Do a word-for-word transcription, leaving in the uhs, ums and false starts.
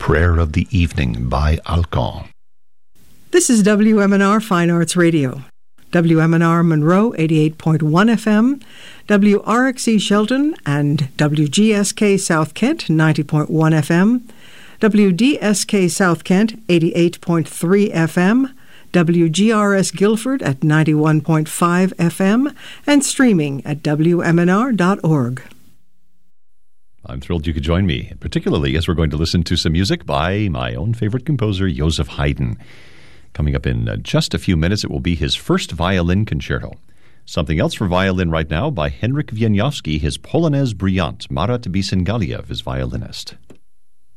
Prayer of the Evening by Alkan. This is W M N R Fine Arts Radio. W M N R Monroe, eighty-eight point one F M, W R X E Shelton, and W G S K South Kent, ninety point one F M, W D S K South Kent, eighty-eight point three F M, W G R S Guilford at ninety-one point five F M, and streaming at W M N R dot org. I'm thrilled you could join me, particularly as we're going to listen to some music by my own favorite composer, Joseph Haydn. Coming up in uh, just a few minutes, it will be his first violin concerto. Something else for violin right now by Henryk Wieniawski, his Polonaise Brillante, Marat Bisengaliev, his violinist.